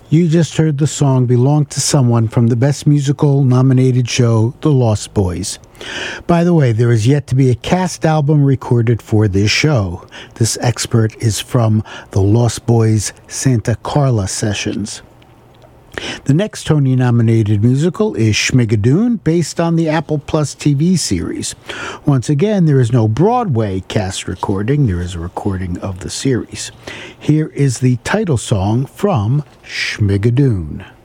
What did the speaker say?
You just heard the song Belong to Someone from the Best Musical nominated show, The Lost Boys. By the way, there is yet to be a cast album recorded for this show. This expert is from the Lost Boys Santa Carla sessions. The next Tony-nominated musical is Schmigadoon, based on the Apple Plus TV series. Once again, there is no Broadway cast recording. There is a recording of the series. Here is the title song from Schmigadoon.